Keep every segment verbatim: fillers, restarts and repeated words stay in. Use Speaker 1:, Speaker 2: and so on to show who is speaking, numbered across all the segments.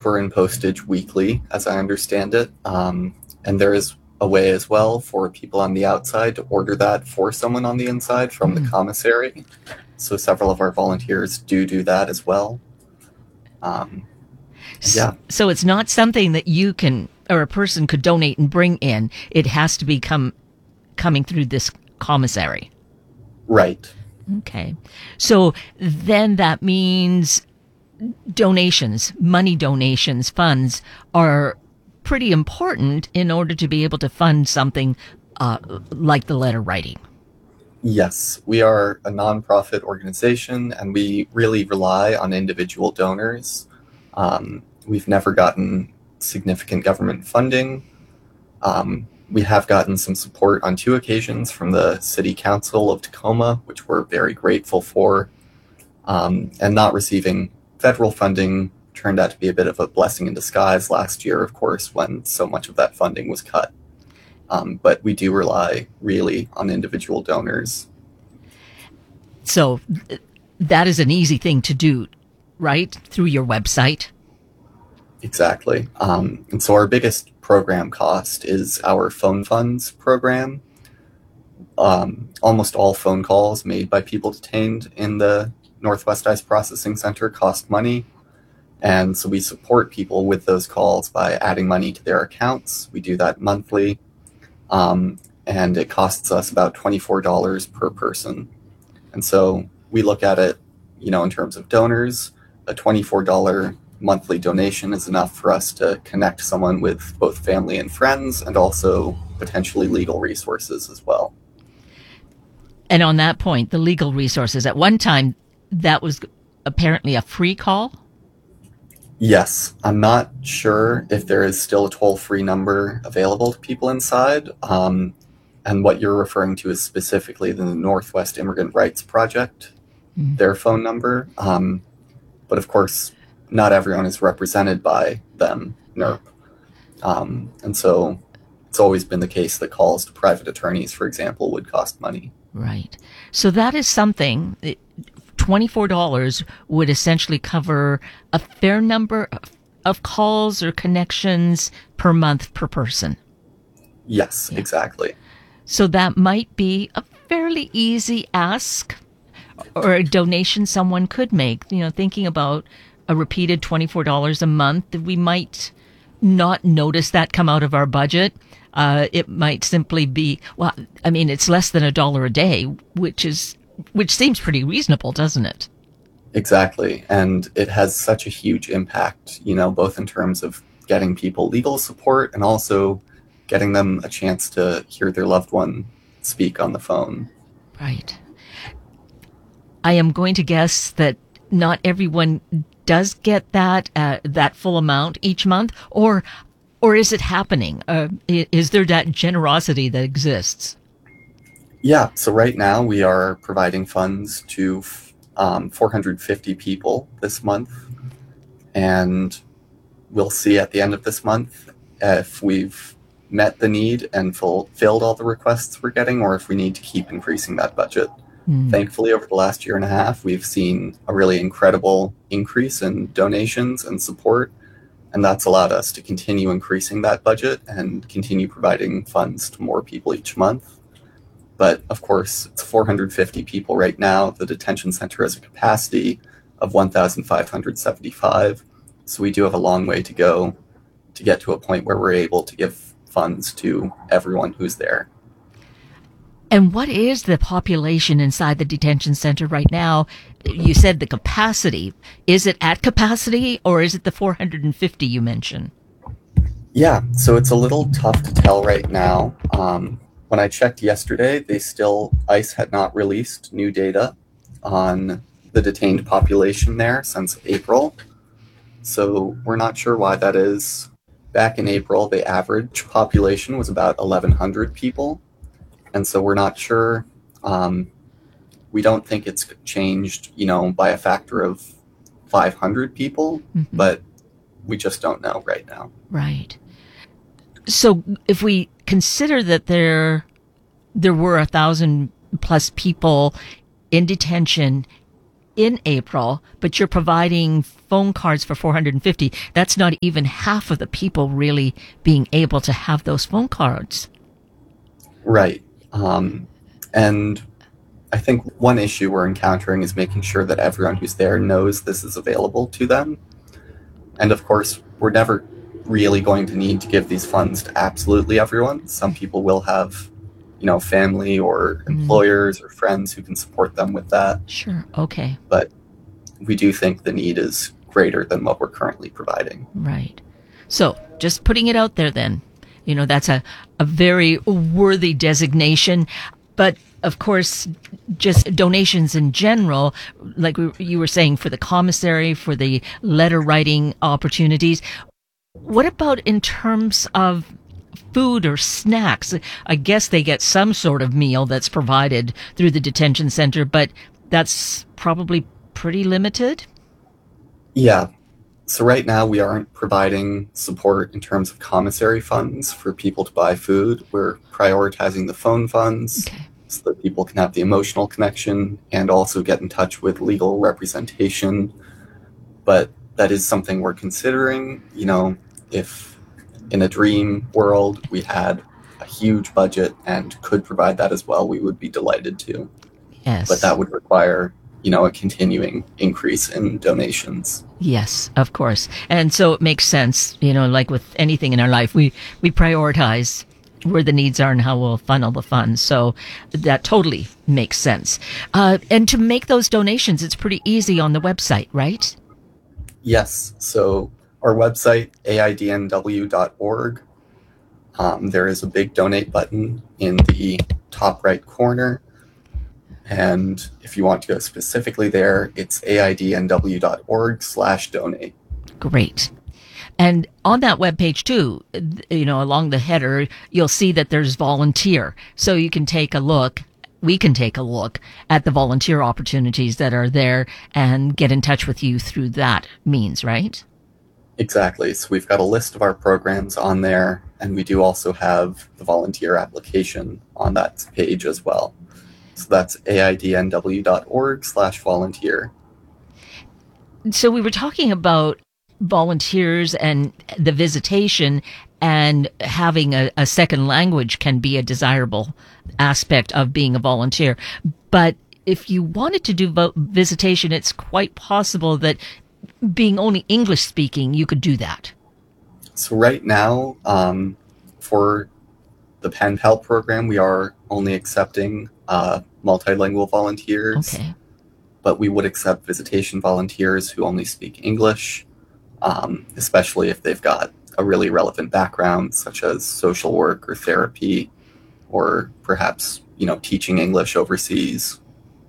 Speaker 1: paper and postage weekly, as I understand it. Um, and there is a way as well for people on the outside to order that for someone on the inside from mm. the commissary. So several of our volunteers do do that as well. Um, yeah.
Speaker 2: So it's not something that you can, or a person could donate and bring in. It has to be come, coming through this commissary.
Speaker 1: Right.
Speaker 2: Okay. So then that means donations, money donations, funds are pretty important in order to be able to fund something uh, like the letter writing.
Speaker 1: Yes, we are a nonprofit organization, and we really rely on individual donors. Um, we've never gotten significant government funding. Um, we have gotten some support on two occasions from the City Council of Tacoma, which we're very grateful for. Um, and not receiving federal funding turned out to be a bit of a blessing in disguise last year, of course, when so much of that funding was cut. Um, but we do rely really on individual donors.
Speaker 2: So th- that is an easy thing to do, right? Through your website?
Speaker 1: Exactly. Um, and so our biggest program cost is our phone funds program. Um, almost all phone calls made by people detained in the Northwest ICE Processing Center cost money. And so we support people with those calls by adding money to their accounts. We do that monthly. Um, and it costs us about twenty-four dollars per person. And so we look at it, you know, in terms of donors. A twenty-four dollars monthly donation is enough for us to connect someone with both family and friends, and also potentially legal resources as well.
Speaker 2: And on that point, the legal resources, at one time, that was apparently a free call?
Speaker 1: Yes. I'm not sure if there is still a toll-free number available to people inside. Um, and what you're referring to is specifically the Northwest Immigrant Rights Project, mm-hmm. their phone number. Um, but of course, not everyone is represented by them, N E R P. Um, and so it's always been the case that calls to private attorneys, for example, would cost money.
Speaker 2: Right. So that is something, twenty-four dollars would essentially cover a fair number of calls or connections per month per person.
Speaker 1: Yes, yeah. Exactly.
Speaker 2: So that might be a fairly easy ask or a donation someone could make, you know, thinking about a repeated twenty-four dollars a month. We might not notice that come out of our budget. Uh, it might simply be, well, I mean, it's less than a dollar a day, which is, which seems pretty reasonable, doesn't it?
Speaker 1: Exactly. And it has such a huge impact, you know, both in terms of getting people legal support and also getting them a chance to hear their loved one speak on the phone.
Speaker 2: Right. I am going to guess that not everyone does get that, uh, that full amount each month, or Or is it happening? Uh, is there that generosity that exists?
Speaker 1: Yeah. So right now we are providing funds to um, four hundred fifty people this month. And we'll see at the end of this month if we've met the need and fulfilled all the requests we're getting, or if we need to keep increasing that budget. Mm. Thankfully, over the last year and a half, we've seen a really incredible increase in donations and support. And that's allowed us to continue increasing that budget and continue providing funds to more people each month. But of course, it's four hundred fifty people right now. The detention center has a capacity of one thousand five hundred seventy-five. So we do have a long way to go to get to a point where we're able to give funds to everyone who's there.
Speaker 2: And what is the population inside the detention center right now? You said the capacity. Is it at capacity, or is it the four hundred fifty you mentioned?
Speaker 1: Yeah, so it's a little tough to tell right now. Um, when I checked yesterday, they still, ICE had not released new data on the detained population there since April. So we're not sure why that is. Back in April, the average population was about eleven hundred people. And so we're not sure. Um, we don't think it's changed, you know, by a factor of five hundred people, mm-hmm. but we just don't know right now.
Speaker 2: Right. So if we consider that there, there were a thousand plus people in detention in April, but you're providing phone cards for four hundred fifty. That's not even half of the people really being able to have those phone cards.
Speaker 1: Right. Um, and I think one issue we're encountering is making sure that everyone who's there knows this is available to them. And of course, we're never really going to need to give these funds to absolutely everyone. Some people will have, you know, family or employers mm. or friends who can support them with that.
Speaker 2: Sure. Okay.
Speaker 1: But we do think the need is greater than what we're currently providing.
Speaker 2: Right. So just putting it out there then, you know, that's a, a very worthy designation. But of course, just donations in general, like we, you were saying, for the commissary, for the letter writing opportunities. What about in terms of food or snacks? I guess they get some sort of meal that's provided through the detention center, but that's probably pretty limited.
Speaker 1: Yeah. So right now we aren't providing support in terms of commissary funds for people to buy food. We're prioritizing the phone funds.
Speaker 2: Okay.
Speaker 1: So that people can have the emotional connection and also get in touch with legal representation. But that is something we're considering. You know, if in a dream world we had a huge budget and could provide that as well, we would be delighted to.
Speaker 2: Yes.
Speaker 1: But that would require, you know, a continuing increase in donations.
Speaker 2: Yes, of course. And so it makes sense, you know, like with anything in our life, we, we prioritize where the needs are and how we'll funnel the funds. So that totally makes sense. Uh, and to make those donations, it's pretty easy on the website, right?
Speaker 1: Yes. So our website, A I D N W dot org, um, there is a big donate button in the top right corner. And if you want to go specifically there, it's A I D N W dot org slash donate.
Speaker 2: Great. And on that webpage too, you know, along the header, you'll see that there's volunteer. So you can take a look, we can take a look at the volunteer opportunities that are there and get in touch with you through that means, right?
Speaker 1: Exactly. So we've got a list of our programs on there, and we do also have the volunteer application on that page as well. So that's A I D N W dot org slash volunteer.
Speaker 2: So we were talking about volunteers and the visitation, and having a, a second language can be a desirable aspect of being a volunteer. But if you wanted to do vo- visitation, it's quite possible that being only English speaking, you could do that.
Speaker 1: So right now, um, for the Pen Pal program, we are only accepting uh, multilingual volunteers.
Speaker 2: Okay.
Speaker 1: But we would accept visitation volunteers who only speak English. Um, especially if they've got a really relevant background, such as social work or therapy, or perhaps, you know, teaching English overseas.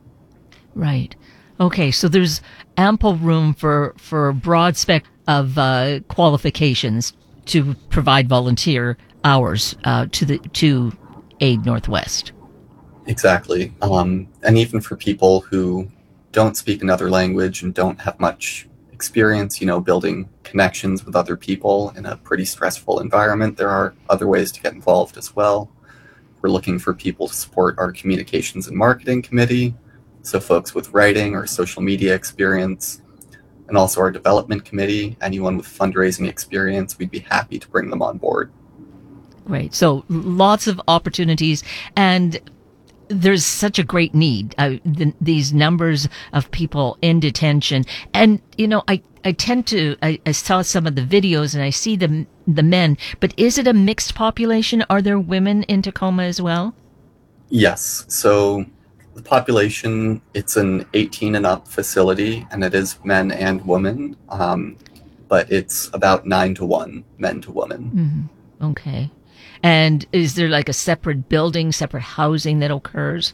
Speaker 2: Right. Okay, so there's ample room for, for a broad spec of uh, qualifications to provide volunteer hours uh, to the to Aid Northwest.
Speaker 1: Exactly. Um, and even for people who don't speak another language and don't have much experience, you know, building connections with other people in a pretty stressful environment, there are other ways to get involved as well. We're looking for people to support our communications and marketing committee, so folks with writing or social media experience, and also our development committee. Anyone with fundraising experience, we'd be happy to bring them on board.
Speaker 2: Great. So lots of opportunities, and there's such a great need, uh, the, these numbers of people in detention. And, you know, I, I tend to, I, I saw some of the videos and I see the, the men, but is it a mixed population? Are there women in Tacoma as well?
Speaker 1: Yes. So the population, it's an eighteen and up facility, and it is men and women, um, but it's about nine to one, men to women.
Speaker 2: Mm-hmm. Okay. And is there like a separate building, separate housing that occurs?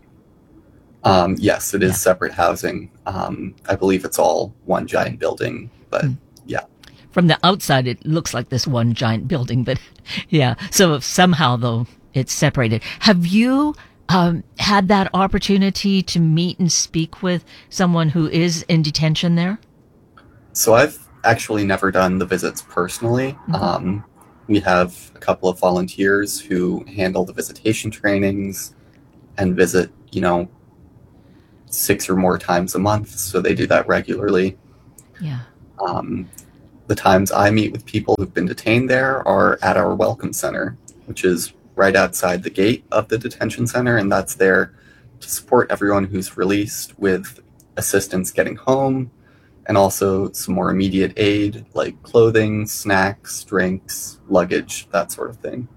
Speaker 1: Um, yes, it is
Speaker 2: Yeah.
Speaker 1: separate housing. Um, I believe it's all one giant building, but mm. yeah.
Speaker 2: From the outside, it looks like this one giant building, but yeah. So somehow, though, it's separated. Have you um, had that opportunity to meet and speak with someone who is in detention there?
Speaker 1: So I've actually never done the visits personally. Mm-hmm. Um, we have a couple of volunteers who handle the visitation trainings and visit, you know, six or more times a month, so they do that regularly.
Speaker 2: Yeah.
Speaker 1: Um, the times I meet with people who've been detained there are at our Welcome Center, which is right outside the gate of the detention center, and that's there to support everyone who's released with assistance getting home, and also some more immediate aid like clothing, snacks, drinks, luggage, that sort of thing.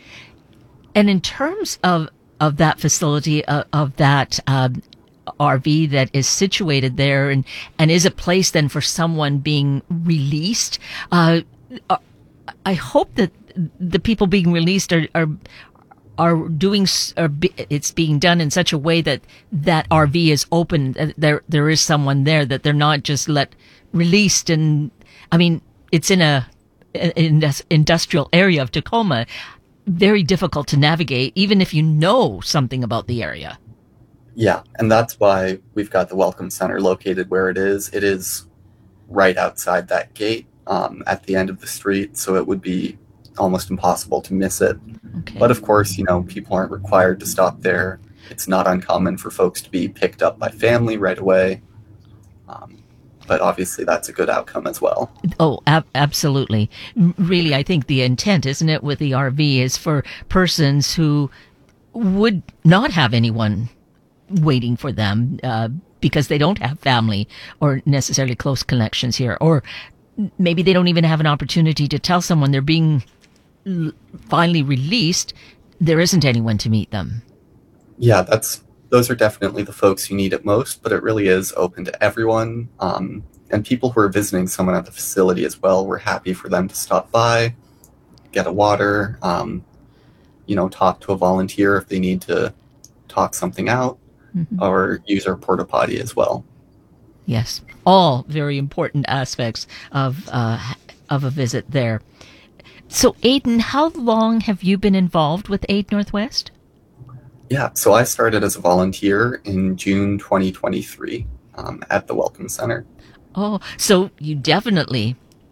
Speaker 2: And in terms of of that facility, uh, of that um, R V that is situated there, and and is a place then for someone being released, uh, I hope that the people being released are are, are doing are be, it's being done in such a way that that R V is open. Uh, there there is someone there, that they're not just let released. And I mean, it's in a in this industrial area of Tacoma. Very difficult to navigate, even if you know something about the area.
Speaker 1: Yeah, and that's why we've got the Welcome Center located where it is. It is right outside that gate, um, at the end of the street, so it would be almost impossible to miss it.
Speaker 2: Okay.
Speaker 1: But of course, you know, people aren't required to stop there. It's not uncommon for folks to be picked up by family right away. Um, but obviously that's a good outcome as well.
Speaker 2: Oh, ab- absolutely. Really, I think the intent, isn't it, with the R V is for persons who would not have anyone waiting for them uh, because they don't have family or necessarily close connections here, or maybe they don't even have an opportunity to tell someone they're being l- finally released. There isn't anyone to meet them.
Speaker 1: Yeah, that's those are definitely the folks you need it most, but it really is open to everyone. Um, and people who are visiting someone at the facility as well, we're happy for them to stop by, get a water, um, you know, talk to a volunteer if they need to talk something out, mm-hmm. or use our porta potty as well.
Speaker 2: Yes, all very important aspects of uh, of a visit there. So, Aidan, how long have you been involved with Aid Northwest?
Speaker 1: Yeah, so I started as a volunteer in June twenty twenty-three um, at the Welcome Center.
Speaker 2: Oh, so you definitely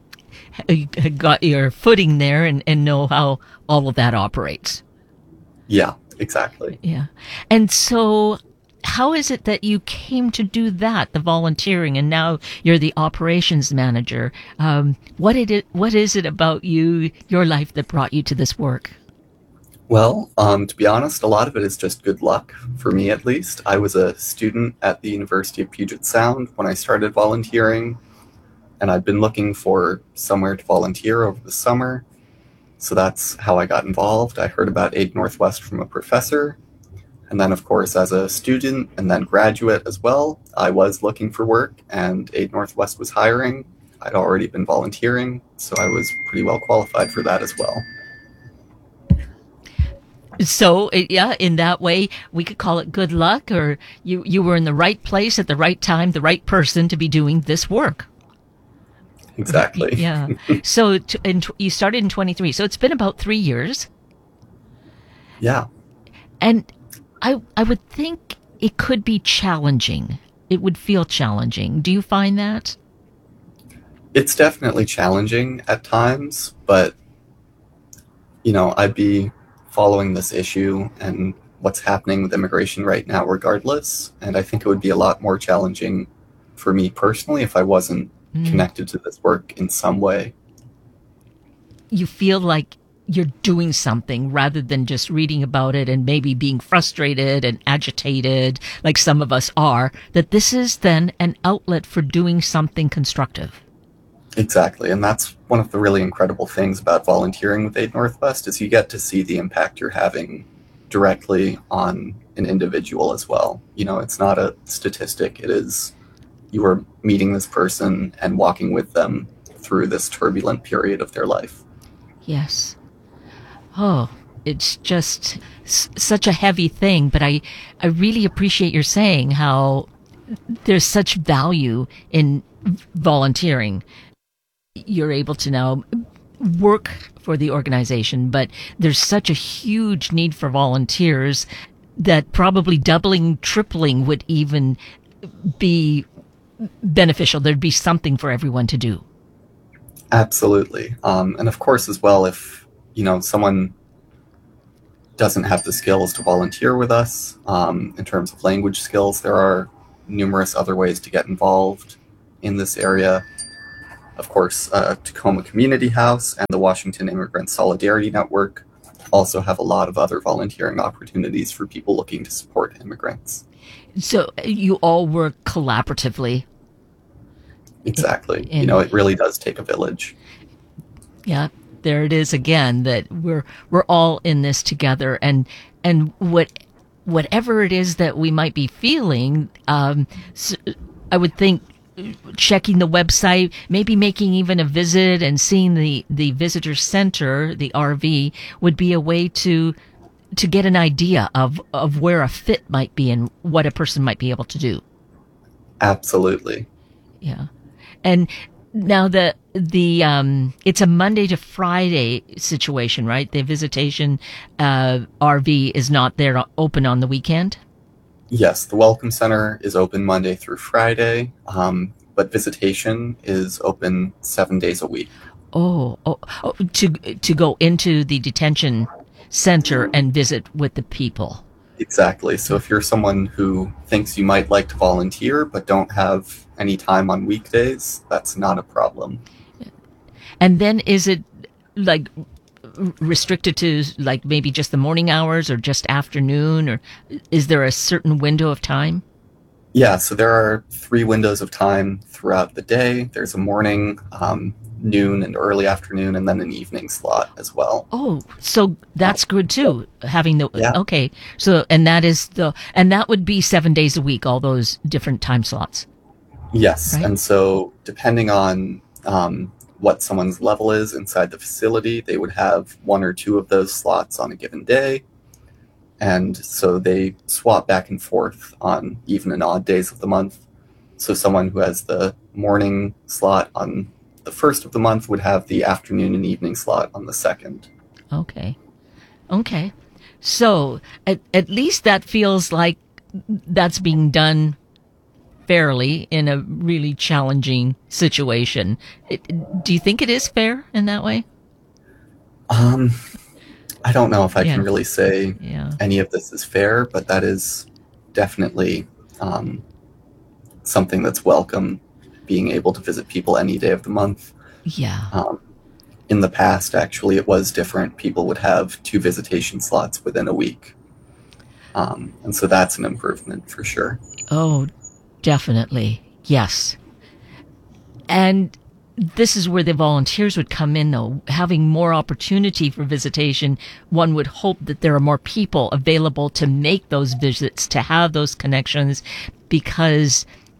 Speaker 2: got your footing there and, and know how all of that operates.
Speaker 1: Yeah, exactly.
Speaker 2: Yeah. And so how is it that you came to do that, the volunteering, and now you're the operations manager? Um, what, it, what is it about you, your life, that brought you to this work?
Speaker 1: Well, um, to be honest, a lot of it is just good luck, for me at least. I was a student at the University of Puget Sound when I started volunteering, and I've been looking for somewhere to volunteer over the summer. So that's how I got involved. I heard about Aid Northwest from a professor, and then, of course, as a student and then graduate as well, I was looking for work, and Aid Northwest was hiring. I'd already been volunteering, so I was pretty well qualified for that as well.
Speaker 2: So, yeah, in that way, we could call it good luck, or you, you were in the right place at the right time, the right person to be doing this work.
Speaker 1: Exactly.
Speaker 2: Yeah. So t- in t- you started in twenty-three, so it's been about three years.
Speaker 1: Yeah.
Speaker 2: And I I would think it could be challenging. It would feel challenging. Do you find that?
Speaker 1: It's definitely challenging at times, but, you know, I'd be following this issue and what's happening with immigration right now regardless, and I think it would be a lot more challenging for me personally if I wasn't mm. connected to this work in some way.
Speaker 2: You feel like you're doing something rather than just reading about it and maybe being frustrated and agitated like some of us are, that this is then an outlet for doing something constructive.
Speaker 1: Exactly, and that's one of the really incredible things about volunteering with Aid Northwest is you get to see the impact you're having directly on an individual as well. You know, it's not a statistic. It is you are meeting this person and walking with them through this turbulent period of their life.
Speaker 2: Yes. Oh, it's just s- such a heavy thing, but I, I really appreciate your saying how there's such value in volunteering. You're able to now work for the organization, but there's such a huge need for volunteers that probably doubling, tripling would even be beneficial. There'd be something for everyone to do.
Speaker 1: Absolutely. Um, and of course, as well, if, you know, someone doesn't have the skills to volunteer with us, um, in terms of language skills, there are numerous other ways to get involved in this area. Of course, uh, Tacoma Community House and the Washington Immigrant Solidarity Network also have a lot of other volunteering opportunities for people looking to support immigrants.
Speaker 2: So you all work collaboratively.
Speaker 1: Exactly.
Speaker 2: In,
Speaker 1: you know, it really does take a village.
Speaker 2: Yeah, there it is again, that we're we're all in this together, and and what whatever it is that we might be feeling, um, so I would think checking the website, maybe making even a visit and seeing the, the visitor center, the R V, would be a way to to get an idea of, of where a fit might be and what a person might be able to do.
Speaker 1: Absolutely.
Speaker 2: Yeah. And now the the um it's a Monday to Friday situation, right? The visitation uh R V is not there open on the weekend?
Speaker 1: Yes, the Welcome Center is open Monday through Friday, um, but visitation is open seven days a week.
Speaker 2: Oh, oh, oh, to to go into the detention center and visit with the people.
Speaker 1: Exactly. So if you're someone who thinks you might like to volunteer but don't have any time on weekdays, that's not a problem.
Speaker 2: And then is it like restricted to like maybe just the morning hours or just afternoon, or is there a certain window of time?
Speaker 1: Yeah, so there are three windows of time throughout the day. There's a morning, um, noon, and early afternoon, and then an evening slot as well.
Speaker 2: Oh, so that's good too. Having the
Speaker 1: yeah.
Speaker 2: okay, so and that is the and that would be seven days a week, all those different time slots.
Speaker 1: Yes,
Speaker 2: right?
Speaker 1: And so depending on um, what someone's level is inside the facility, they would have one or two of those slots on a given day. And so they swap back and forth on even and odd days of the month. So someone who has the morning slot on the first of the month would have the afternoon and evening slot on the second.
Speaker 2: Okay. Okay. So at, at least that feels like that's being done fairly in a really challenging situation. It, do you think it is fair in that way?
Speaker 1: Um, I don't know if I
Speaker 2: yeah.
Speaker 1: can really say
Speaker 2: yeah.
Speaker 1: any of this is fair, but that is definitely um, something that's welcome, being able to visit people any day of the month.
Speaker 2: Yeah.
Speaker 1: Um, in the past, actually, it was different. People would have two visitation slots within a week. Um, and so that's an improvement for sure.
Speaker 2: Oh, definitely. Yes. And this is where the volunteers would come in, though. Having more opportunity for visitation, one would hope that there are more people available to make those visits, to have those connections, because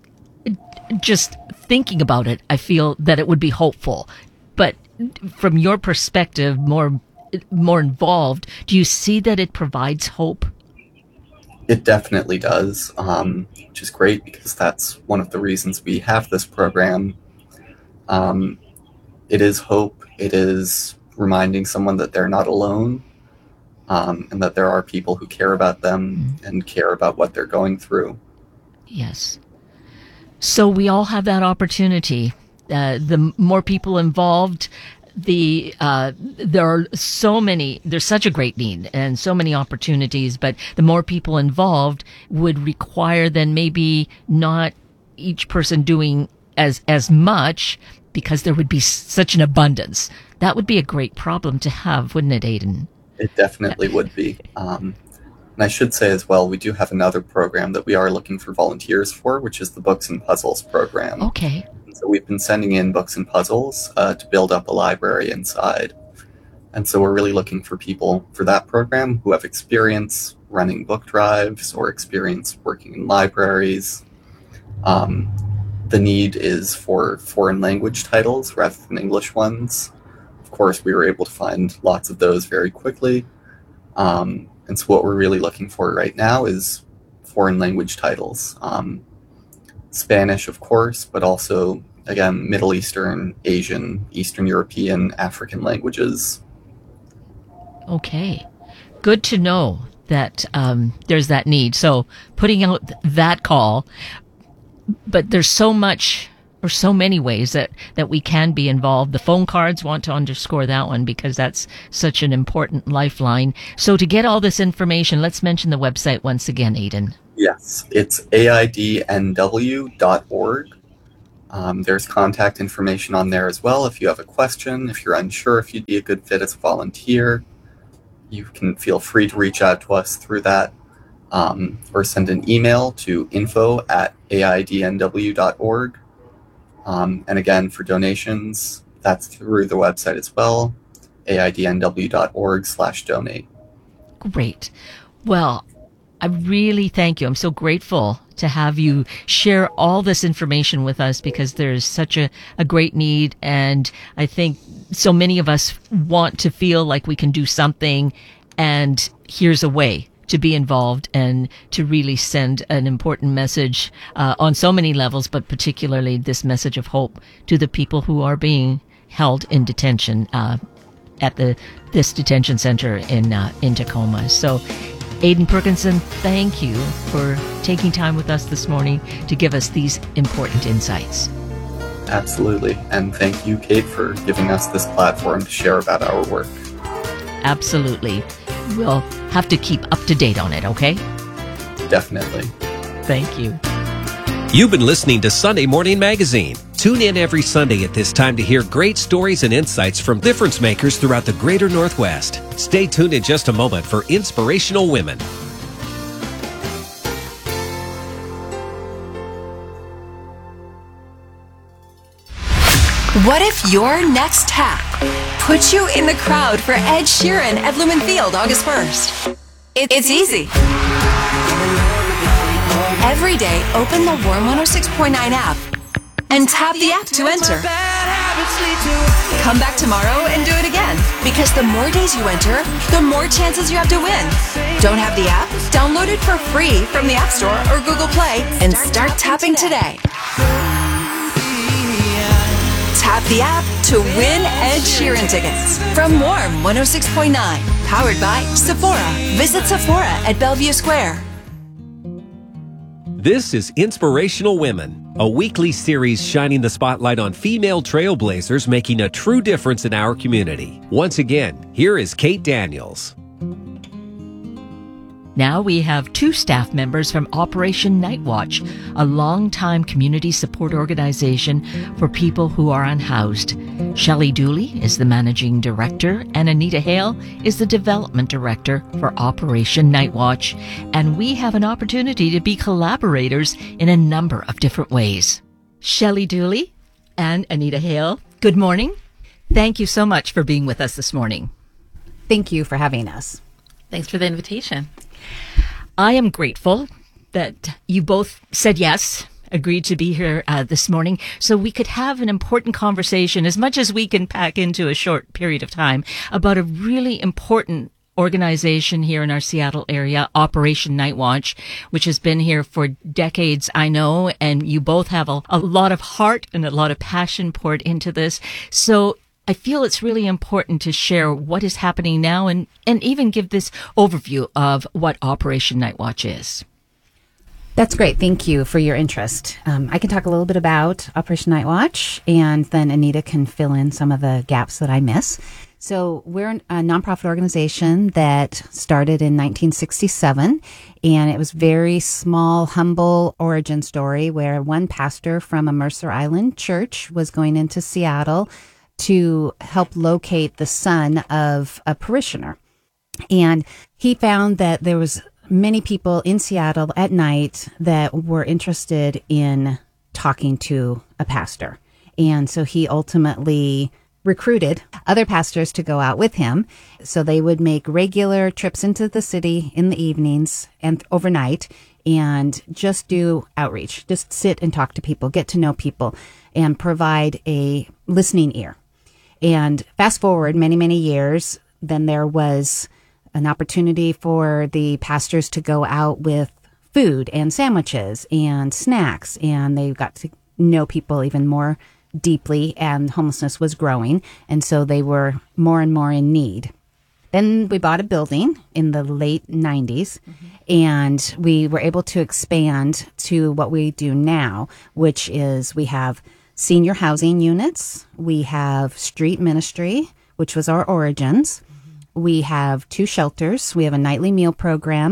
Speaker 2: just thinking about it, I feel that it would be hopeful. But from your perspective, more more involved, do you see that it provides hope?
Speaker 1: It definitely does, um, which is great because that's one of the reasons we have this program. Um, it is hope. It is reminding someone that they're not alone, um, and that there are people who care about them and care about what they're going through.
Speaker 2: Yes. So we all have that opportunity. Uh, the more people involved, the uh, there are so many. There's such a great need and so many opportunities. But the more people involved would require then maybe not each person doing as as much, because there would be such an abundance. That would be a great problem to have, wouldn't it, Aidan?
Speaker 1: It definitely would be. Um, and I should say as well, we do have another program that we are looking for volunteers for, which is the Books and Puzzles program.
Speaker 2: Okay.
Speaker 1: And so we've been sending in books and puzzles uh, to build up a library inside. And so we're really looking for people for that program who have experience running book drives or experience working in libraries. Um, The need is for foreign language titles rather than English ones. Of course, we were able to find lots of those very quickly. Um, and so what we're really looking for right now is foreign language titles. Um, Spanish, of course, but also, again, Middle Eastern, Asian, Eastern European, African languages.
Speaker 2: Okay. Good to know that um, there's that need. So putting out that call. But there's so much, or so many ways that, that we can be involved. The phone cards, want to underscore that one because that's such an important lifeline. So to get all this information, let's mention the website once again, Aidan.
Speaker 1: Yes, it's A I D N W dot org. Um, there's contact information on there as well. If you have a question, if you're unsure if you'd be a good fit as a volunteer, you can feel free to reach out to us through that, um, or send an email to info at A I D N W dot org. Um, and again, for donations, that's through the website as well, A I D N W dot org slash donate.
Speaker 2: Great. Well, I really thank you. I'm so grateful to have you share all this information with us, because there's such a, a great need. And I think so many of us want to feel like we can do something, and here's a way to be involved and to really send an important message uh, on so many levels, but particularly this message of hope to the people who are being held in detention uh, at the this detention center in uh, in Tacoma. So, Aidan Perkinson, thank you for taking time with us this morning to give us these important insights.
Speaker 1: Absolutely. And thank you, Kate, for giving us this platform to share about our work.
Speaker 2: Absolutely. We'll have to keep up to date on it, okay?
Speaker 1: Definitely.
Speaker 2: Thank you.
Speaker 3: You've been listening to Sunday Morning Magazine. Tune in every Sunday at this time to hear great stories and insights from difference makers throughout the greater Northwest. Stay tuned in just a moment for Inspirational Women.
Speaker 4: What if your next tap puts you in the crowd for Ed Sheeran at Lumen Field August first? It's easy. Every day, open the Warm one oh six point nine app and tap the app to enter. Come back tomorrow and do it again, because the more days you enter, the more chances you have to win. Don't have the app? Download it for free from the App Store or Google Play and start tapping today. Tap the app to win Ed Sheeran tickets from Warm one oh six point nine, powered by Sephora. Visit Sephora at Bellevue Square.
Speaker 3: This is Inspirational Women, a weekly series shining the spotlight on female trailblazers making a true difference in our community. Once again, here is Kate Daniels.
Speaker 2: Now we have two staff members from Operation Night Watch, a longtime community support organization for people who are unhoused. Shelley Dooley is the managing director, and Anita Hale is the development director for Operation Night Watch. And we have an opportunity to be collaborators in a number of different ways. Shelley Dooley and Anita Hale, good morning. Thank you so much for being with us this morning.
Speaker 5: Thank you for having us.
Speaker 6: Thanks for the invitation.
Speaker 2: I am grateful that you both said yes, agreed to be here uh, this morning, so we could have an important conversation, as much as we can pack into a short period of time, about a really important organization here in our Seattle area, Operation Night Watch, which has been here for decades, I know, and you both have a, a lot of heart and a lot of passion poured into this. So I feel it's really important to share what is happening now, and, and even give this overview of what Operation Night Watch is.
Speaker 5: That's great. Thank you for your interest. Um, I can talk a little bit about Operation Night Watch, and then Anita can fill in some of the gaps that I miss. So we're a nonprofit organization that started in nineteen sixty-seven, and it was a very small, humble origin story where one pastor from a Mercer Island church was going into Seattle to help locate the son of a parishioner. And he found that there was many people in Seattle at night that were interested in talking to a pastor. And so he ultimately recruited other pastors to go out with him. So they would make regular trips into the city in the evenings and overnight and just do outreach, just sit and talk to people, get to know people, and provide a listening ear. And fast forward many, many years, then there was an opportunity for the pastors to go out with food and sandwiches and snacks, and they got to know people even more deeply, and homelessness was growing, and so they were more and more in need. Then we bought a building in the late nineties, mm-hmm. and we were able to expand to what we do now, which is we have senior housing units, we have street ministry, which was our origins. Mm-hmm. We have two shelters, we have a nightly meal program,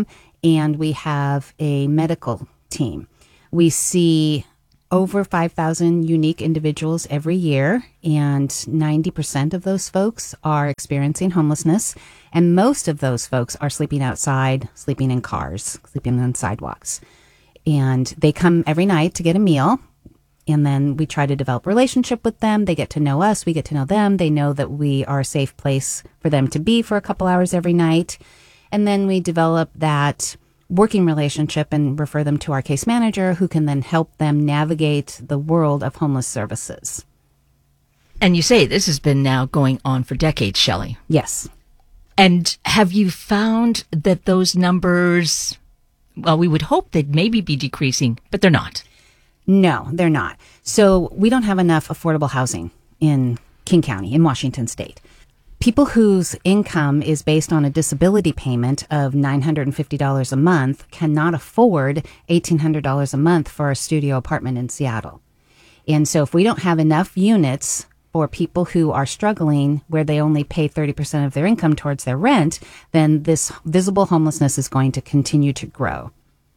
Speaker 5: and we have a medical team. We see over five thousand unique individuals every year, and ninety percent of those folks are experiencing homelessness, and most of those folks are sleeping outside, sleeping in cars, sleeping on sidewalks. And they come every night to get a meal, and then we try to develop a relationship with them. They get to know us, we get to know them. They know that we are a safe place for them to be for a couple hours every night. And then we develop that working relationship and refer them to our case manager, who can then help them navigate the world of homeless services.
Speaker 2: And you say this has been now going on for decades, Shelley.
Speaker 5: Yes.
Speaker 2: And have you found that those numbers, well, we would hope they'd maybe be decreasing, but they're not?
Speaker 5: No, they're not. So we don't have enough affordable housing in King County, in Washington State. People whose income is based on a disability payment of nine hundred fifty dollars a month cannot afford eighteen hundred dollars a month for a studio apartment in Seattle. And so if we don't have enough units for people who are struggling, where they only pay thirty percent of their income towards their rent, then this visible homelessness is going to continue to grow.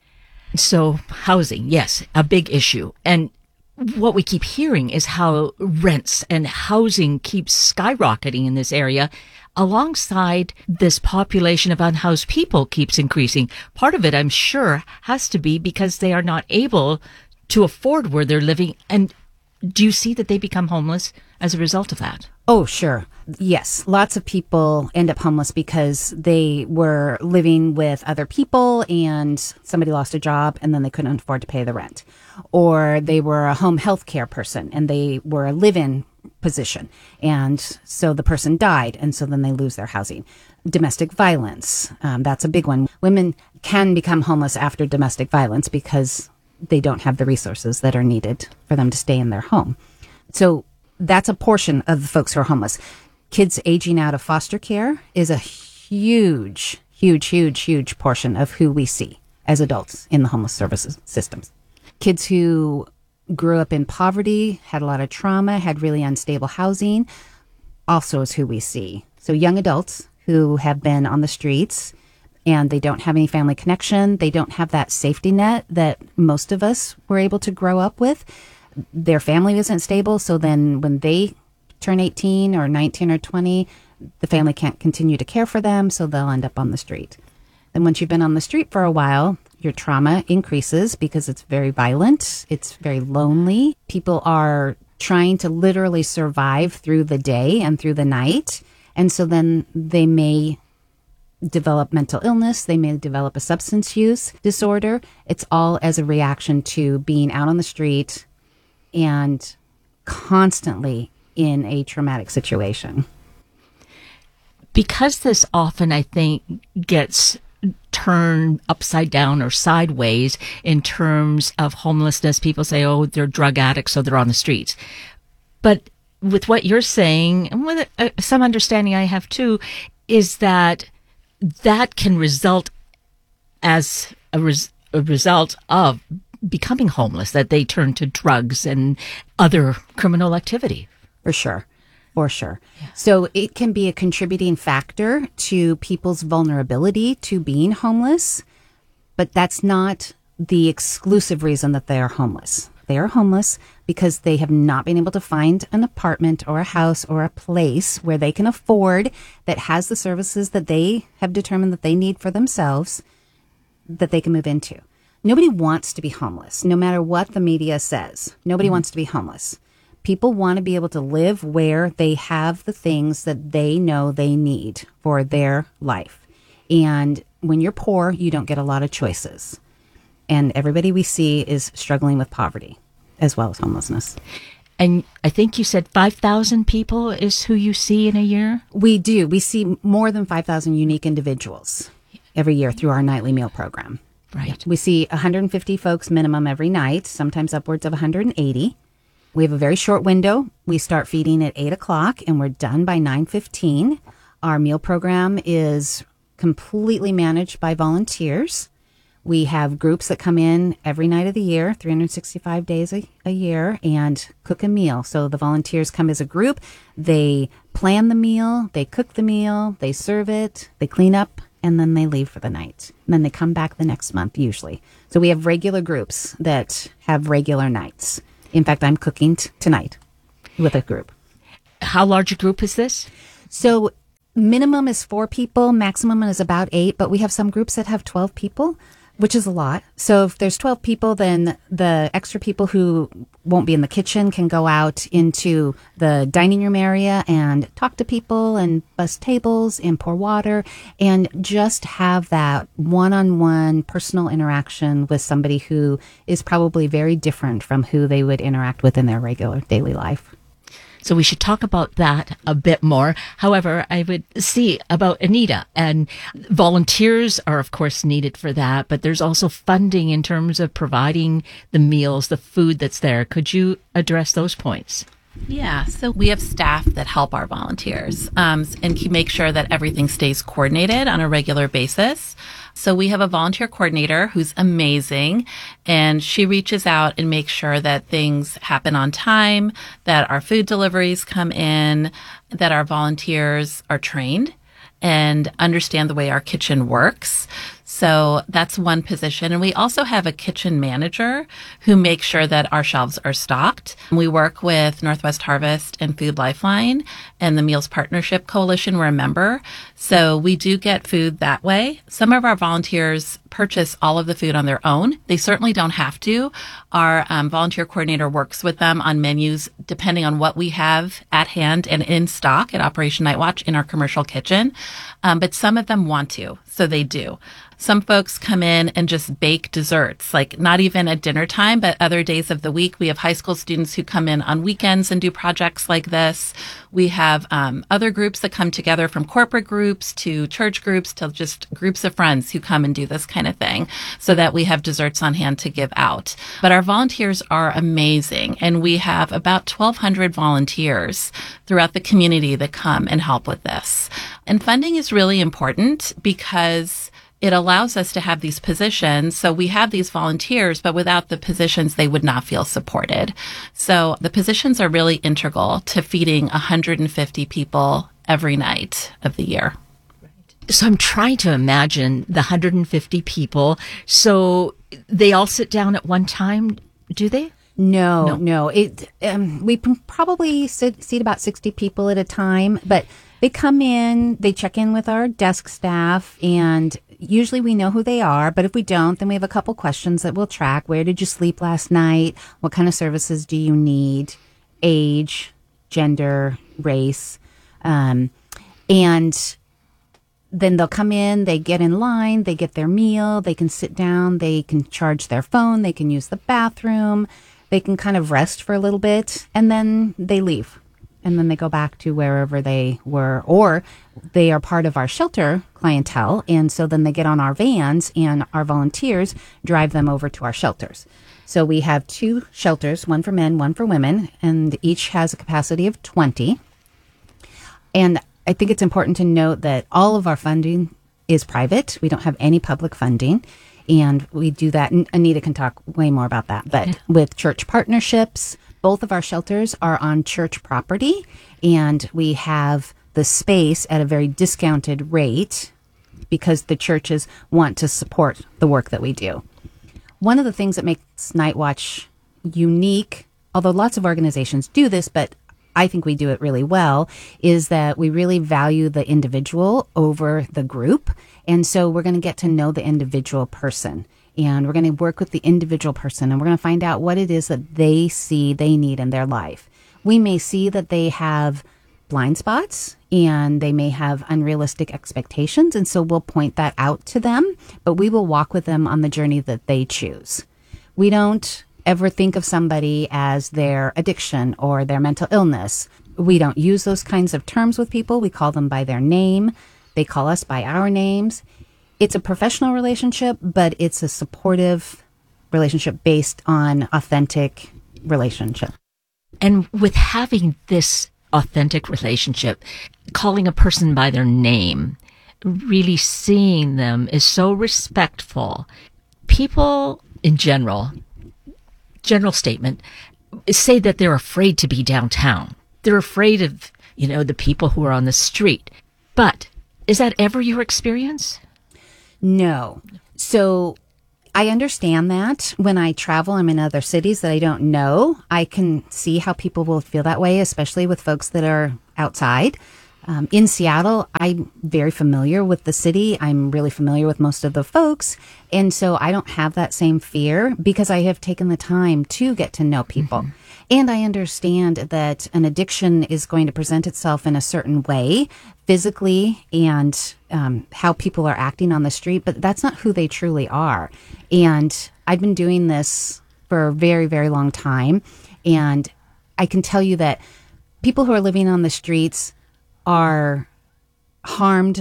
Speaker 2: So housing, yes, a big issue. And what we keep hearing is how rents and housing keeps skyrocketing in this area, alongside this population of unhoused people keeps increasing. Part of it, I'm sure, has to be because they are not able to afford where they're living. And do you see that they become homeless as a result of that?
Speaker 5: Oh, sure. Yes. Lots of people end up homeless because they were living with other people and somebody lost a job and then they couldn't afford to pay the rent. Or they were a home health care person and they were a live-in position. And so the person died, and so then they lose their housing. Domestic violence, um, that's a big one. Women can become homeless after domestic violence because they don't have the resources that are needed for them to stay in their home. So that's a portion of the folks who are homeless. Kids aging out of foster care is a huge, huge, huge, huge portion of who we see as adults in the homeless services systems. Kids who grew up in poverty, had a lot of trauma, had really unstable housing, also is who we see. So young adults who have been on the streets and they don't have any family connection, they don't have that safety net that most of us were able to grow up with. Their family isn't stable, so then when they turn eighteen or nineteen or twenty, the family can't continue to care for them, so they'll end up on the street. And once you've been on the street for a while, your trauma increases because it's very violent, it's very lonely. People are trying to literally survive through the day and through the night, and so then they may develop mental illness, they may develop a substance use disorder. It's all as a reaction to being out on the street and constantly in a traumatic situation.
Speaker 2: Because this often, I think, gets turned upside down or sideways in terms of homelessness, people say, oh, they're drug addicts, so they're on the streets. But with what you're saying, and with uh, some understanding I have too, is that that can result as a, res- a result of becoming homeless, that they turn to drugs and other criminal activity.
Speaker 5: For sure. For sure. Yeah. So it can be a contributing factor to people's vulnerability to being homeless, but that's not the exclusive reason that they are homeless. They are homeless because they have not been able to find an apartment or a house or a place where they can afford that has the services that they have determined that they need for themselves that they can move into. Nobody wants to be homeless, no matter what the media says. Nobody mm-hmm. wants to be homeless. People want to be able to live where they have the things that they know they need for their life. And when you're poor, you don't get a lot of choices. And everybody we see is struggling with poverty as well as homelessness.
Speaker 2: And I think you said five thousand people is who you see in a year?
Speaker 5: We do. We see more than five thousand unique individuals every year through our nightly meal program.
Speaker 2: Right.
Speaker 5: We see one hundred fifty folks minimum every night, sometimes upwards of one hundred eighty. We have a very short window. We start feeding at eight o'clock and we're done by nine fifteen. Our meal program is completely managed by volunteers. We have groups that come in every night of the year, three hundred sixty-five days a, a year, and cook a meal. So the volunteers come as a group. They plan the meal, they cook the meal, they serve it, they clean up and then they leave for the night. And then they come back the next month, usually. So we have regular groups that have regular nights. In fact, I'm cooking t- tonight with a group.
Speaker 2: How large a group is this?
Speaker 5: So minimum is four people, maximum is about eight, but we have some groups that have twelve people, which is a lot. So if there's twelve people, then the extra people who won't be in the kitchen can go out into the dining room area and talk to people and bus tables and pour water and just have that one-on-one personal interaction with somebody who is probably very different from who they would interact with in their regular daily life.
Speaker 2: So we should talk about that a bit more. However, I would see about Anita, and volunteers are of course needed for that, but there's also funding in terms of providing the meals, the food that's there. Could you address those points?
Speaker 6: Yeah, so we have staff that help our volunteers um, and keep, make sure that everything stays coordinated on a regular basis. So we have a volunteer coordinator who's amazing, and she reaches out and makes sure that things happen on time, that our food deliveries come in, that our volunteers are trained and understand the way our kitchen works. So that's one position. And we also have a kitchen manager who makes sure that our shelves are stocked. We work with Northwest Harvest and Food Lifeline and the Meals Partnership Coalition. We're a member. So we do get food that way. Some of our volunteers purchase all of the food on their own. They certainly don't have to. Our um, volunteer coordinator works with them on menus depending on what we have at hand and in stock at Operation Night Watch in our commercial kitchen. Um, but some of them want to, so they do. Some folks come in and just bake desserts, like not even at dinner time, but other days of the week. We have high school students who come in on weekends and do projects like this. We have um, other groups that come together, from corporate groups to church groups to just groups of friends who come and do this kind of thing, so that we have desserts on hand to give out. But our volunteers are amazing, and we have about twelve hundred volunteers throughout the community that come and help with this. And funding is really important because it allows us to have these positions. So we have these volunteers, but without the positions, they would not feel supported. So the positions are really integral to feeding one hundred fifty people every night of the year.
Speaker 2: So I'm trying to imagine the one hundred fifty people. So they all sit down at one time, do they?
Speaker 5: No, no.
Speaker 2: No.
Speaker 5: It um, we can probably sit, seat about sixty people at a time, but they come in, they check in with our desk staff, and usually we know who they are, but if we don't, then we have a couple questions that we'll track. Where did you sleep last night? What kind of services do you need? Age, gender, race. Um, and then they'll come in, they get in line, they get their meal, they can sit down, they can charge their phone, they can use the bathroom, they can kind of rest for a little bit, and then they leave. And then they go back to wherever they were, or they are part of our shelter clientele. And so then they get on our vans, and our volunteers drive them over to our shelters. So we have two shelters, one for men, one for women, and each has a capacity of twenty. And I think it's important to note that all of our funding is private. We don't have any public funding. And we do that. And Anita can talk way more about that. But yeah. With church partnerships, both of our shelters are on church property, and we have the space at a very discounted rate because the churches want to support the work that we do. One of the things that makes Night Watch unique, although lots of organizations do this, but I think we do it really well, is that we really value the individual over the group. And so we're going to get to know the individual person. And we're going to work with the individual person, and we're going to find out what it is that they see they need in their life. We may see that they have blind spots and they may have unrealistic expectations, and so we'll point that out to them, but we will walk with them on the journey that they choose. We don't ever think of somebody as their addiction or their mental illness. We don't use those kinds of terms with people. We call them by their name. They call us by our names. It's a professional relationship, but it's a supportive relationship based on authentic relationship.
Speaker 2: And with having this authentic relationship, calling a person by their name, really seeing them is so respectful. People in general, general statement, say that they're afraid to be downtown. They're afraid of, you know, the people who are on the street. But is that ever your experience?
Speaker 5: No. So I understand that when I travel, I'm in other cities that I don't know. I can see how people will feel that way, especially with folks that are outside. Um, in Seattle, I'm very familiar with the city. I'm really familiar with most of the folks. And so I don't have that same fear because I have taken the time to get to know people. Mm-hmm. And I understand that an addiction is going to present itself in a certain way, physically, and um, how people are acting on the street, but that's not who they truly are. And I've been doing this for a very, very long time. And I can tell you that people who are living on the streets are harmed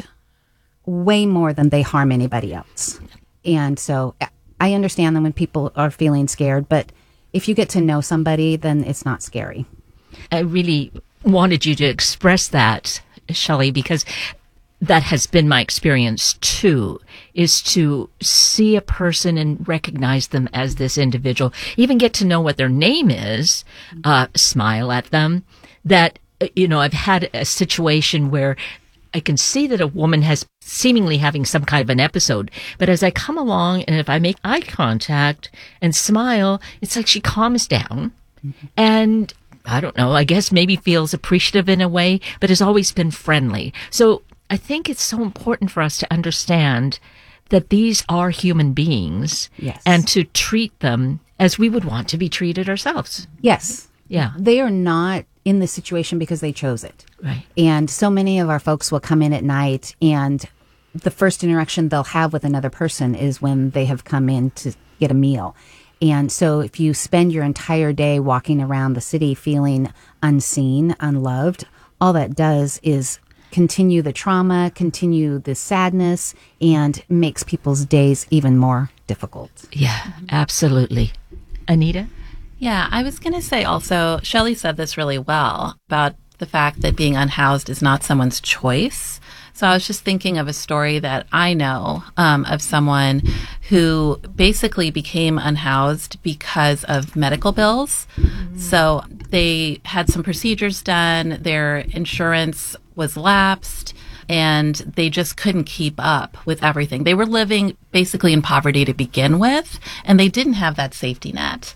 Speaker 5: way more than they harm anybody else. And so I understand them when people are feeling scared, but if you get to know somebody, then it's not scary.
Speaker 2: I really wanted you to express that, Shelley, because that has been my experience too, is to see a person and recognize them as this individual, even get to know what their name is, uh, smile at them, that, you know, I've had a situation where I can see that a woman has seemingly having some kind of an episode, but as I come along and if I make eye contact and smile, it's like she calms down mm-hmm. and I don't know, I guess maybe feels appreciative in a way, but has always been friendly. So I think it's so important for us to understand that these are human beings
Speaker 5: yes.
Speaker 2: and to treat them as we would want to be treated ourselves.
Speaker 5: Yes.
Speaker 2: Yeah.
Speaker 5: They are not in this situation because they chose it.
Speaker 2: Right.
Speaker 5: And so many of our folks will come in at night and the first interaction they'll have with another person is when they have come in to get a meal. And so if you spend your entire day walking around the city feeling unseen, unloved, all that does is continue the trauma, continue the sadness, and makes people's days even more difficult.
Speaker 2: Yeah, absolutely. Anita?
Speaker 6: Yeah, I was going to say also, Shelley said this really well about the fact that being unhoused is not someone's choice. So I was just thinking of a story that I know um, of someone who basically became unhoused because of medical bills. Mm-hmm. So they had some procedures done, their insurance was lapsed, and they just couldn't keep up with everything. They were living basically in poverty to begin with, and they didn't have that safety net.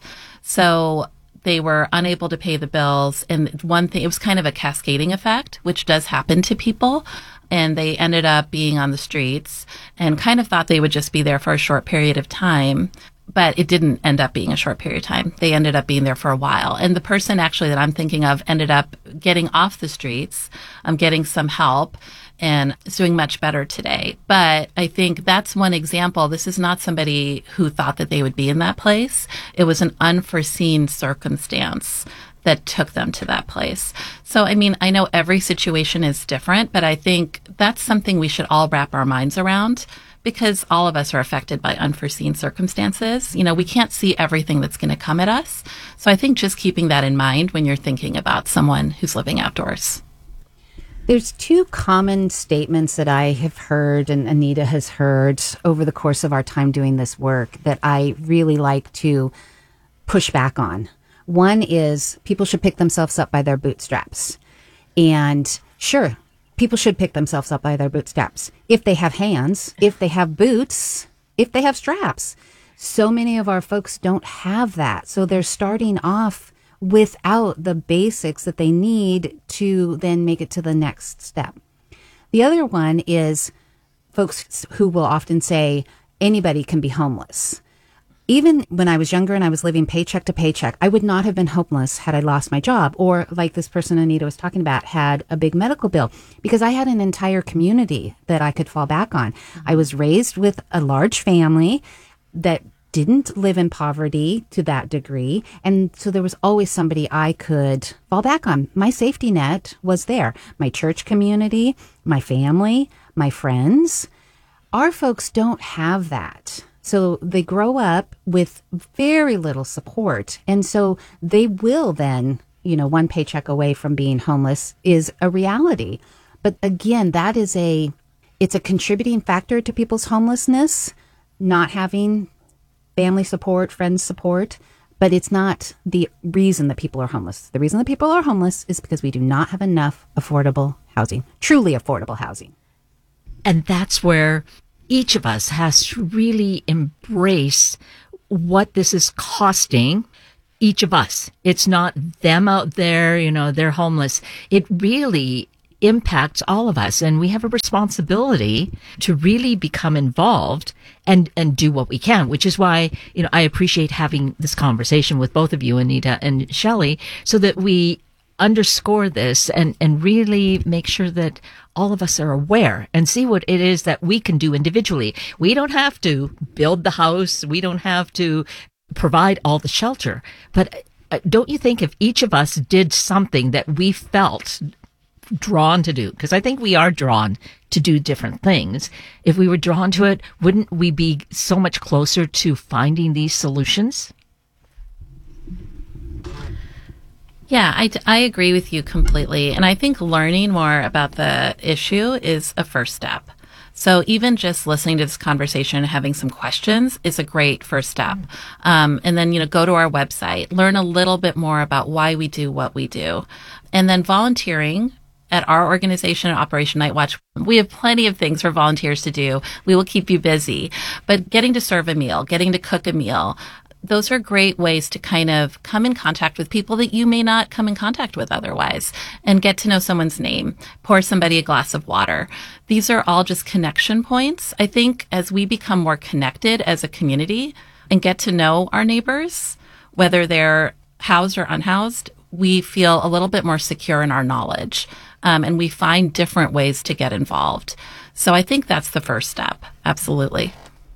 Speaker 6: So they were unable to pay the bills. And one thing, it was kind of a cascading effect, which does happen to people. And they ended up being on the streets and kind of thought they would just be there for a short period of time. But it didn't end up being a short period of time. They ended up being there for a while. And the person actually that I'm thinking of ended up getting off the streets, um, getting some help, and is doing much better today. But I think that's one example. This is not somebody who thought that they would be in that place. It was an unforeseen circumstance that took them to that place. So, I mean, I know every situation is different, but I think that's something we should all wrap our minds around because all of us are affected by unforeseen circumstances. You know, we can't see everything that's going to come at us. So I think just keeping that in mind when you're thinking about someone who's living outdoors.
Speaker 5: There's two common statements that I have heard and Anita has heard over the course of our time doing this work that I really like to push back on. One is people should pick themselves up by their bootstraps. And sure, people should pick themselves up by their bootstraps. If they have hands, if they have boots, if they have straps. So many of our folks don't have that. So they're starting off without the basics that they need to then make it to the next step. The other one is folks who will often say anybody can be homeless. Even when I was younger and I was living paycheck to paycheck, I would not have been homeless had I lost my job or, like this person Anita was talking about, had a big medical bill because I had an entire community that I could fall back on. I was raised with a large family that didn't live in poverty to that degree. And so there was always somebody I could fall back on. My safety net was there. My church community, my family, my friends. Our folks don't have that. So they grow up with very little support. And so they will then, you know, one paycheck away from being homeless is a reality. But again, that is a, it's a contributing factor to people's homelessness, not having family support, friends support, but it's not the reason that people are homeless. The reason that people are homeless is because we do not have enough affordable housing, truly affordable housing.
Speaker 2: And that's where each of us has to really embrace what this is costing each of us. It's not them out there, you know, they're homeless. It really impacts all of us, and we have a responsibility to really become involved and and do what we can, which is why, you know, I appreciate having this conversation with both of you, Anita and Shelley, so that we underscore this and and really make sure that all of us are aware and see what it is that we can do individually. We don't have to build the house, we don't have to provide all the shelter, but don't you think if each of us did something that we felt drawn to do, because I think we are drawn to do different things, if we were drawn to it, wouldn't we be so much closer to finding these solutions?
Speaker 6: Yeah, I, I agree with you completely. And I think learning more about the issue is a first step. So even just listening to this conversation and having some questions is a great first step. Um, and then, you know, go to our website, learn a little bit more about why we do what we do. And then volunteering at our organization, Operation Night Watch, we have plenty of things for volunteers to do. We will keep you busy. But getting to serve a meal, getting to cook a meal, those are great ways to kind of come in contact with people that you may not come in contact with otherwise, and get to know someone's name, pour somebody a glass of water. These are all just connection points. I think as we become more connected as a community and get to know our neighbors, whether they're housed or unhoused, we feel a little bit more secure in our knowledge. Um, and we find different ways to get involved. So I think that's the first step. Absolutely.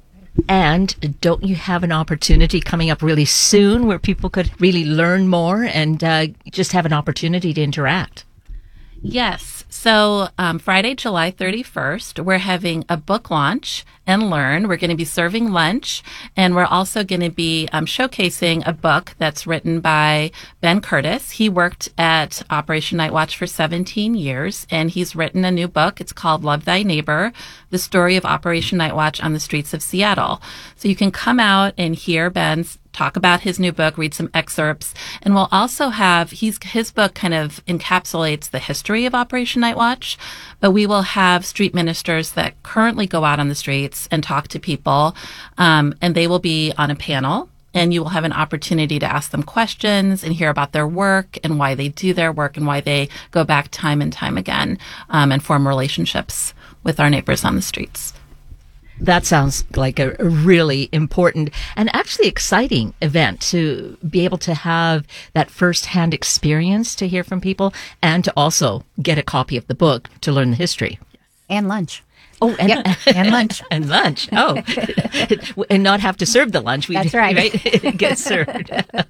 Speaker 2: And don't you have an opportunity coming up really soon where people could really learn more and uh, just have an opportunity to interact?
Speaker 6: Yes. So um, Friday, July thirty-first, we're having a book launch and learn. We're going to be serving lunch, and we're also going to be um, showcasing a book that's written by Ben Curtis. He worked at Operation Night Watch for seventeen years, and he's written a new book. It's called Love Thy Neighbor, the story of Operation Night Watch on the streets of Seattle. So you can come out and hear Ben's talk about his new book, read some excerpts, and we'll also have, he's, his book kind of encapsulates the history of Operation Night Watch, but we will have street ministers that currently go out on the streets and talk to people, um, and they will be on a panel, and you will have an opportunity to ask them questions and hear about their work and why they do their work and why they go back time and time again, um, and form relationships with our neighbors on the streets.
Speaker 2: That sounds like a really important and actually exciting event to be able to have that firsthand experience to hear from people and to also get a copy of the book to learn the history.
Speaker 5: And lunch.
Speaker 2: Oh, and,
Speaker 5: Yep. and lunch.
Speaker 2: and lunch. Oh, and not have to serve the lunch. We,
Speaker 5: That's right.
Speaker 2: right? It gets served.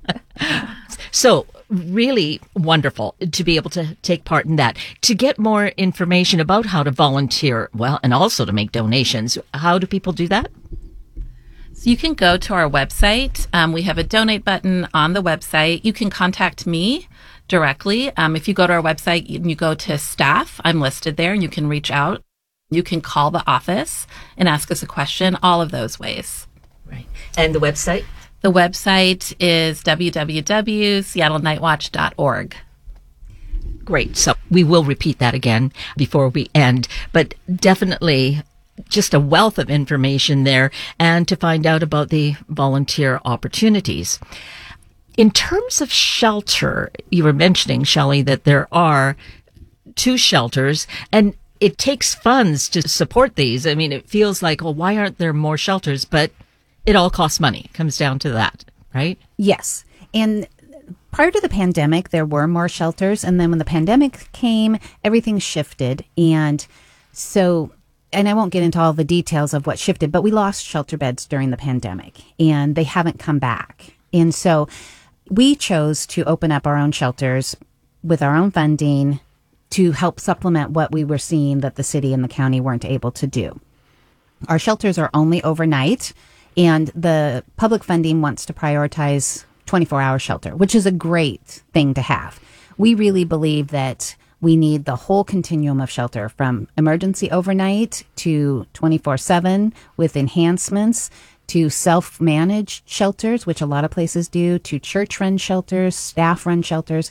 Speaker 2: So really wonderful to be able to take part in that. To get more information about how to volunteer, well, and also to make donations, how do people do that?
Speaker 6: So you can go to our website. Um, we have a donate button on the website. You can contact me directly. Um, if you go to our website and you go to staff, I'm listed there, and you can reach out. You can call the office and ask us a question, all of those ways.
Speaker 2: Right. And the website?
Speaker 6: The website is w w w dot seattle night watch dot org.
Speaker 2: Great. So we will repeat that again before we end, but definitely just a wealth of information there, and to find out about the volunteer opportunities. In terms of shelter, you were mentioning, Shelley, that there are two shelters, and it takes funds to support these. I mean, it feels like, well, why aren't there more shelters? But it all costs money. It comes down to that, right?
Speaker 5: Yes. And prior to the pandemic, there were more shelters. And then when the pandemic came, everything shifted. And so, and I won't get into all the details of what shifted, but we lost shelter beds during the pandemic, and they haven't come back. And so we chose to open up our own shelters with our own funding to help supplement what we were seeing that the city and the county weren't able to do. Our shelters are only overnight, and the public funding wants to prioritize twenty-four hour shelter, which is a great thing to have. We really believe that we need the whole continuum of shelter, from emergency overnight to twenty-four seven with enhancements, to self-managed shelters, which a lot of places do, to church-run shelters, staff-run shelters.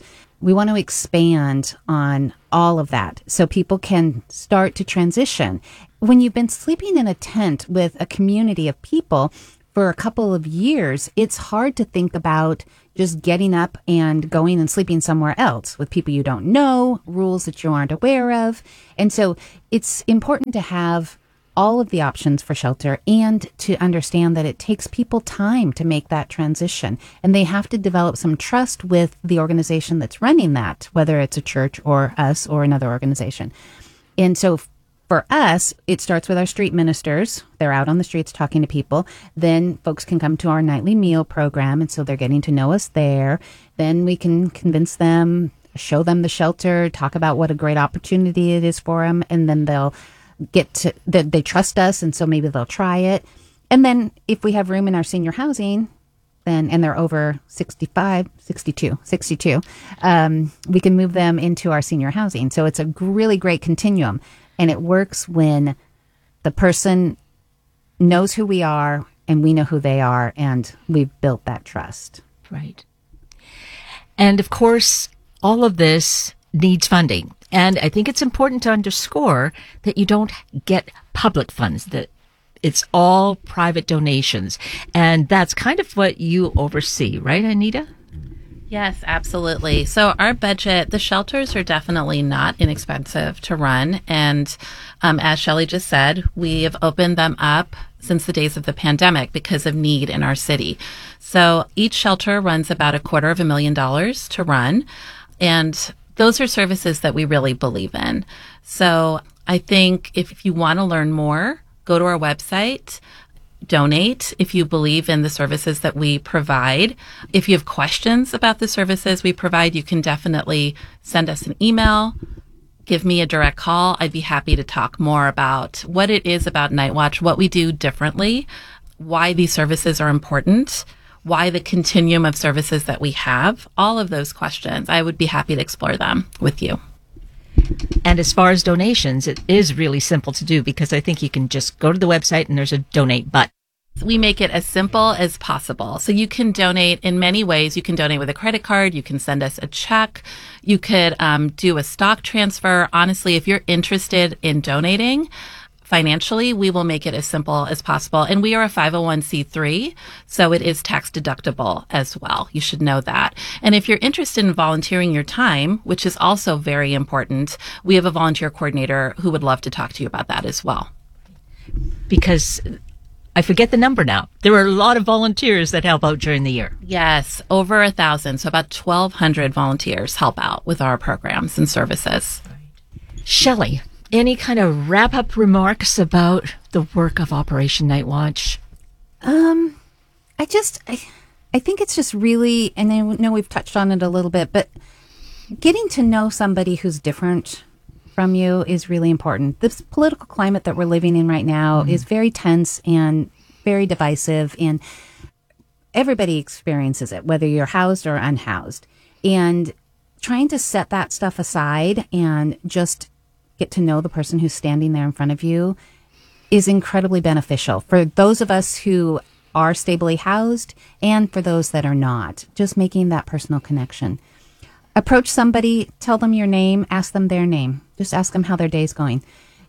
Speaker 5: we want to expand on all of that so people can start to transition. When you've been sleeping in a tent with a community of people for a couple of years, it's hard to think about just getting up and going and sleeping somewhere else with people you don't know, rules that you aren't aware of. And so it's important to have all of the options for shelter and to understand that it takes people time to make that transition. And they have to develop some trust with the organization that's running that, whether it's a church or us or another organization. And so for us, it starts with our street ministers. They're out on the streets talking to people. Then folks can come to our nightly meal program, and so they're getting to know us there. Then we can convince them, show them the shelter, talk about what a great opportunity it is for them, and then they'll get to, they, they trust us, and so maybe they'll try it. And then if we have room in our senior housing, then and they're over sixty-five, sixty-two, sixty-two, um, we can move them into our senior housing. So it's a really great continuum. And it works when the person knows who we are and we know who they are, and we've built that trust.
Speaker 2: Right. And of course, all of this needs funding. And I think it's important to underscore that you don't get public funds, that it's all private donations. And that's kind of what you oversee, right, Anita?
Speaker 6: Yes, absolutely. So our budget, the shelters are definitely not inexpensive to run. And um, as Shelley just said, we have opened them up since the days of the pandemic because of need in our city. So each shelter runs about a quarter of a million dollars to run. And those are services that we really believe in. So I think if you want to learn more, go to our website. Donate if you believe in the services that we provide. If you have questions about the services we provide, you can definitely send us an email, give me a direct call. I'd be happy to talk more about what it is about Night Watch, what we do differently, why these services are important, why the continuum of services that we have, all of those questions. I would be happy to explore them with you.
Speaker 2: And as far as donations, it is really simple to do because I think you can just go to the website and there's a donate button.
Speaker 6: We make it as simple as possible. So you can donate in many ways. You can donate with a credit card. You can send us a check. You could um, do a stock transfer. Honestly, if you're interested in donating financially, we will make it as simple as possible. And we are a five oh one c three, so it is tax deductible as well. You should know that. And if you're interested in volunteering your time, which is also very important, we have a volunteer coordinator who would love to talk to you about that as well.
Speaker 2: Because I forget the number now. There are a lot of volunteers that help out during the year.
Speaker 6: Yes, over a thousand. So about twelve hundred volunteers help out with our programs and services.
Speaker 2: Shelley, any kind of wrap-up remarks about the work of Operation Night Watch?
Speaker 5: Um, I just, I, I think it's just really, and I know we've touched on it a little bit, but getting to know somebody who's different from you is really important. This political climate that we're living in right now mm-hmm. is very tense and very divisive, and everybody experiences it, whether you're housed or unhoused. And trying to set that stuff aside and just get to know the person who's standing there in front of you is incredibly beneficial for those of us who are stably housed and for those that are not. Just making that personal connection. Approach somebody, tell them your name, ask them their name. Just ask them how their day's going.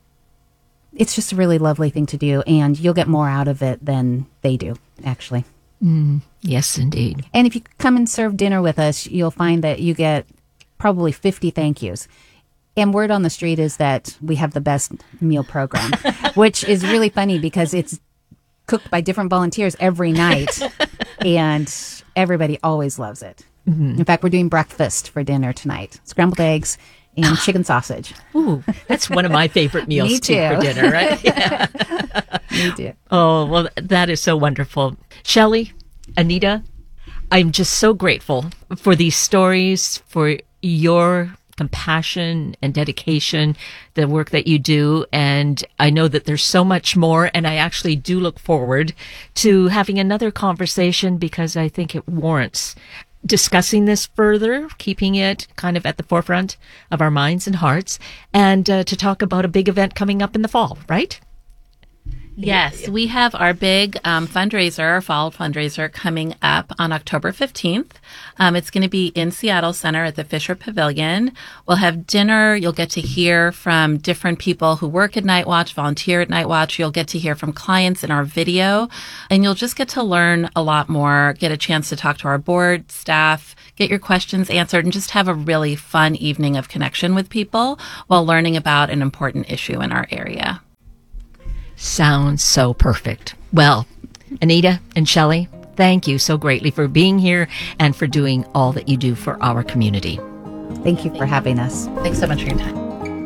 Speaker 5: It's just a really lovely thing to do, and you'll get more out of it than they do, actually.
Speaker 2: Mm, yes, indeed.
Speaker 5: And if you come and serve dinner with us, you'll find that you get probably fifty thank yous. And word on the street is that we have the best meal program, which is really funny because it's cooked by different volunteers every night, and everybody always loves it. Mm-hmm. In fact, we're doing breakfast for dinner tonight. Scrambled eggs and chicken sausage.
Speaker 2: Ooh, that's one of my favorite meals
Speaker 5: Me
Speaker 2: too.
Speaker 5: too
Speaker 2: For dinner, right? Yeah.
Speaker 5: Me too.
Speaker 2: Oh, well, that is so wonderful. Shelley, Anita, I'm just so grateful for these stories, for your compassion and dedication, the work that you do. And I know that there's so much more. And I actually do look forward to having another conversation because I think it warrants discussing this further, keeping it kind of at the forefront of our minds and hearts, and uh, to talk about a big event coming up in the fall, right?
Speaker 6: Yes, we have our big um, fundraiser, our fall fundraiser coming up on October fifteenth. Um, it's going to be in Seattle Center at the Fisher Pavilion. We'll have dinner. You'll get to hear from different people who work at Night Watch, volunteer at Night Watch. You'll get to hear from clients in our video, and you'll just get to learn a lot more, get a chance to talk to our board, staff, get your questions answered, and just have a really fun evening of connection with people while learning about an important issue in our area.
Speaker 2: Sounds so perfect. Well, Anita and Shelley, thank you so greatly for being here and for doing all that you do for our community.
Speaker 5: Thank you for having us.
Speaker 6: Thanks so much for your time.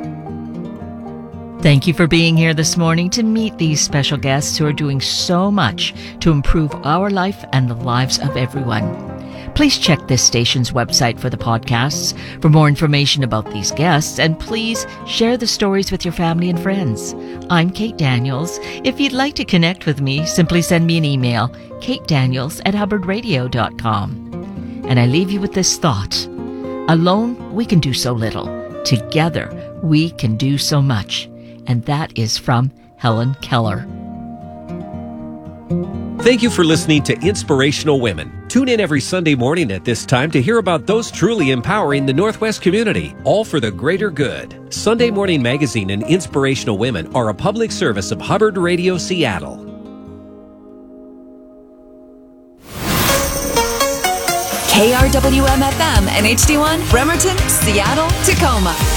Speaker 2: Thank you for being here this morning to meet these special guests who are doing so much to improve our life and the lives of everyone. Please check this station's website for the podcasts for more information about these guests, and please share the stories with your family and friends. I'm Kate Daniels. If you'd like to connect with me, simply send me an email, kate daniels at hubbard radio dot com. And I leave you with this thought. Alone, we can do so little. Together, we can do so much. And that is from Helen Keller.
Speaker 3: Thank you for listening to Inspirational Women. Tune in every Sunday morning at this time to hear about those truly empowering the Northwest community, all for the greater good. Sunday Morning Magazine and Inspirational Women are a public service of Hubbard Radio Seattle.
Speaker 4: K R W M F M and H D one, Bremerton, Seattle, Tacoma.